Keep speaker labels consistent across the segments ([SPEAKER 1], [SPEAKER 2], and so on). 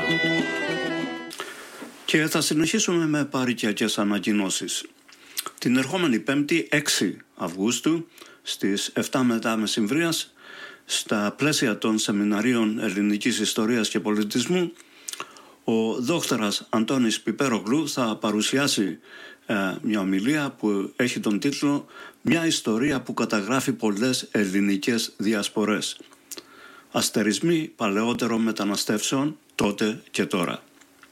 [SPEAKER 1] Και θα συνεχίσουμε με παροικιακές ανακοινώσεις. Την ερχόμενη Πέμπτη, 6 Αυγούστου, στις 7 μετά μεσημβρίας, στα πλαίσια των σεμιναρίων ελληνικής ιστορίας και πολιτισμού, ο δόκτορας Αντώνης Πιπέρογλου θα παρουσιάσει μια ομιλία που έχει τον τίτλο «Μια ιστορία που καταγράφει πολλές ελληνικές διασπορές. Αστερισμοί παλαιότερων μεταναστεύσεων τότε και τώρα».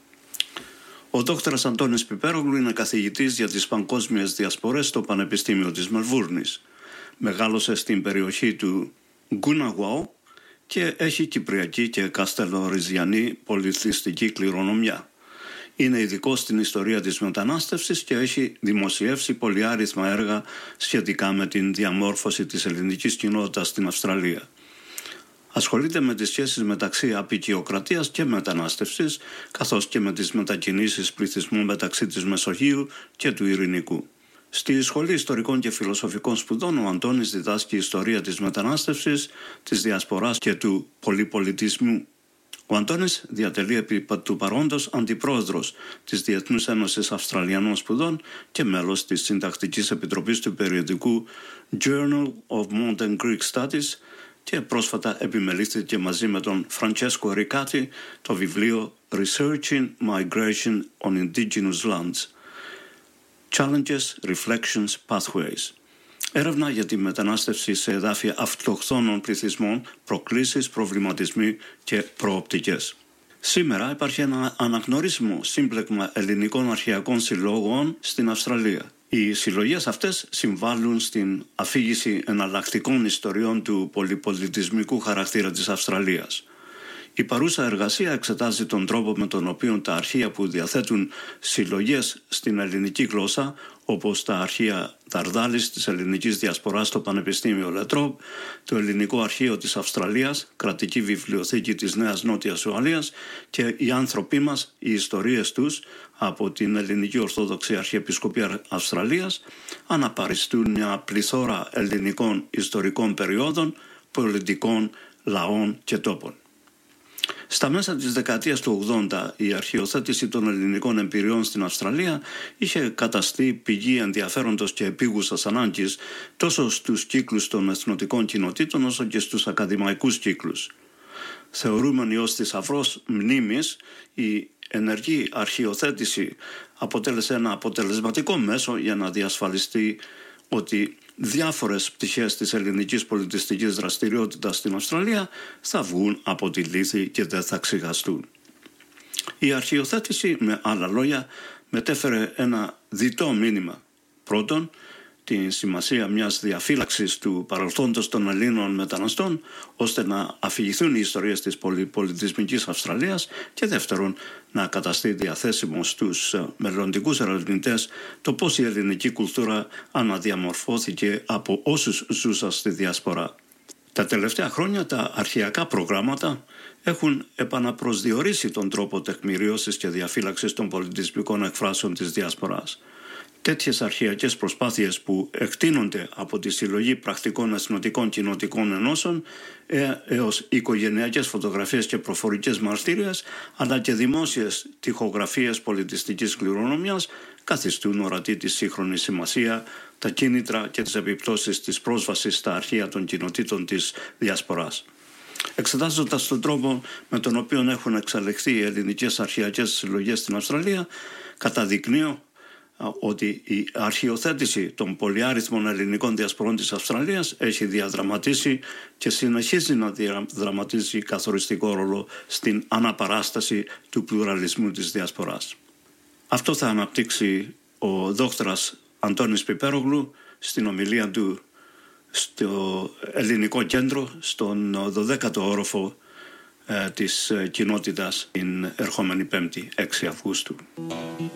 [SPEAKER 1] Ο δόκτωρας Αντώνης Πιπέρογλου είναι καθηγητής για τις παγκόσμιες διασπορές στο Πανεπιστήμιο της Μελβούρνης. Μεγάλωσε στην περιοχή του Γκούναγουαου και έχει κυπριακή και καστελοριζιανή πολιτιστική κληρονομιά. Είναι ειδικός στην ιστορία της μετανάστευσης και έχει δημοσιεύσει πολυάριθμα έργα σχετικά με την διαμόρφωση της ελληνικής κοινότητας στην Αυστραλία. Ασχολείται με τις σχέσεις μεταξύ αποικιοκρατίας και μετανάστευσης, καθώς και με τις μετακινήσεις πληθυσμού μεταξύ της Μεσογείου και του Ειρηνικού. Στη Σχολή Ιστορικών και Φιλοσοφικών Σπουδών, ο Αντώνης διδάσκει ιστορία της μετανάστευσης, της διασποράς και του πολυπολιτισμού. Ο Αντώνης διατελεί επί του παρόντος αντιπρόεδρος της Διεθνούς Ένωσης Αυστραλιανών Σπουδών και μέλος της Συντακτικής Επιτροπής του περιοδικού Journal of Modern Greek Studies και πρόσφατα επιμελήθηκε μαζί με τον Φραντσέσκο Ρικάτη το βιβλίο Researching Migration on Indigenous Lands. Challenges, Reflections, Pathways. Έρευνα για τη μετανάστευση σε εδάφια αυτοχθόνων πληθυσμών, προκλήσεις, προβληματισμοί και προοπτικές. Σήμερα υπάρχει ένα αναγνωρίσιμο σύμπλεγμα ελληνικών αρχαιακών συλλόγων στην Αυστραλία. Οι συλλογές αυτές συμβάλλουν στην αφήγηση εναλλακτικών ιστοριών του πολυπολιτισμικού χαρακτήρα της Αυστραλίας. Η παρούσα εργασία εξετάζει τον τρόπο με τον οποίο τα αρχεία που διαθέτουν συλλογές στην ελληνική γλώσσα, όπως τα αρχεία Δαρδάλης της ελληνικής διασποράς στο Πανεπιστήμιο Λετρόμπ, το Ελληνικό Αρχείο της Αυστραλίας, Κρατική Βιβλιοθήκη της Νέας Νότιας Ουαλίας και οι άνθρωποι μας, οι ιστορίες τους από την Ελληνική Ορθόδοξη Αρχιεπισκοπία Αυστραλίας, αναπαριστούν μια πληθώρα ελληνικών ιστορικών περιόδων, πολιτικών, λαών και τόπων. Στα μέσα της δεκαετίας του 80 η αρχαιοθέτηση των ελληνικών εμπειριών στην Αυστραλία είχε καταστεί πηγή ενδιαφέροντος και επίγουσας ανάγκης τόσο στους κύκλους των εθνοτικών κοινοτήτων όσο και στους ακαδημαϊκούς κύκλους. Θεωρούμενη ως θησαυρός μνήμης, η ενεργή αρχαιοθέτηση αποτέλεσε ένα αποτελεσματικό μέσο για να διασφαλιστεί ότι διάφορες πτυχές της ελληνικής πολιτιστικής δραστηριότητας στην Αυστραλία θα βγουν από τη λύθη και δεν θα ξεχαστούν. Η αρχαιοθέτηση, με άλλα λόγια, μετέφερε ένα διτό μήνυμα. Πρώτον, την σημασία μιας διαφύλαξης του παρελθόντος των Ελλήνων μεταναστών, ώστε να αφηγηθούν οι ιστορίες της πολυπολιτισμικής Αυστραλίας, και δεύτερον, να καταστεί διαθέσιμο στους μελλοντικούς ερευνητές το πώς η ελληνική κουλτούρα αναδιαμορφώθηκε από όσους ζούσαν στη διασπορά. Τα τελευταία χρόνια τα αρχαιακά προγράμματα έχουν επαναπροσδιορίσει τον τρόπο τεκμηρίωσης και διαφύλαξης των πολιτισμικών εκφράσεων της διασποράς. Τέτοιες αρχαιακές προσπάθειες που εκτείνονται από τη συλλογή πρακτικών εθνοτικών κοινοτικών ενώσεων έως οικογενειακές φωτογραφίες και προφορικές μαρτύριες, αλλά και δημόσιες τοιχογραφίες πολιτιστικής κληρονομιάς, καθιστούν ορατή τη σύγχρονη σημασία, τα κίνητρα και τις επιπτώσεις της πρόσβασης στα αρχεία των κοινοτήτων της διασποράς. Εξετάζοντας τον τρόπο με τον οποίο έχουν εξελιχθεί οι ελληνικές αρχαιακές συλλογές στην Αυστραλία, καταδεικνύω ότι η αρχαιοθέτηση των πολυάριθμων ελληνικών διασπορών της Αυστραλίας έχει διαδραματίσει και συνεχίζει να διαδραματίζει καθοριστικό ρόλο στην αναπαράσταση του πλουραλισμού της διασποράς. Αυτό θα αναπτύξει ο δόκτωρας Αντώνης Πιπέρογλου στην ομιλία του στο Ελληνικό Κέντρο, στον 12ο όροφο της κοινότητας την ερχόμενη Πέμπτη, 6 Αυγούστου.